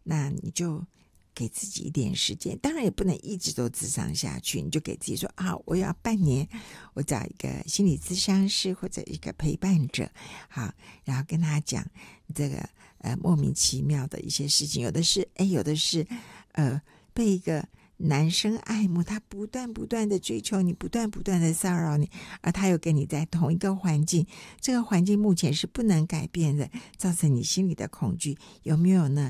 那你就给自己一点时间，当然也不能一直都咨商下去，你就给自己说啊，我要半年，我找一个心理咨商师或者一个陪伴者，好，然后跟他讲这个莫名其妙的一些事情，有的是被一个男生爱慕，他不断的追求你，不断的骚扰你，而他又跟你在同一个环境，这个环境目前是不能改变的，造成你心里的恐惧，有没有呢？